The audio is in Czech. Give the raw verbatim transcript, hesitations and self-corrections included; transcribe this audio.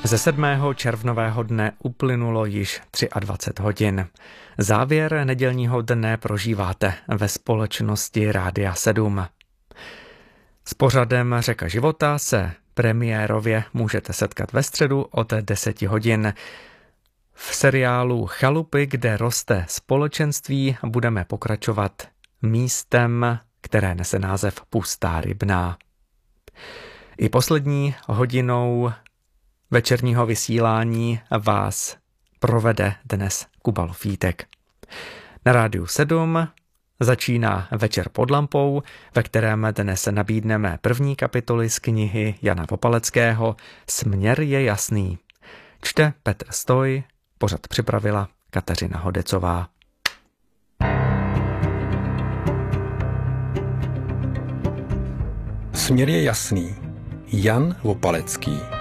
Ze sedmého červnového dne uplynulo již dvacet tři hodin. Závěr nedělního dne prožíváte ve společnosti Rádia sedm. S pořadem Řeka života se premiérově můžete setkat ve středu od deseti hodin. V seriálu Chalupy, kde roste společenství, budeme pokračovat místem, které nese název Pustá Rybná. I poslední hodinou večerního vysílání vás provede dnes Kuba Lofítek. Na Rádiu sedm začíná Večer pod lampou, ve kterém dnes nabídneme první kapitoly z knihy Jana Vopaleckého Směr je jasný. Čte Petr Stoj, pořad připravila Kateřina Hodecová. Směr je jasný. Jan Vopalecký.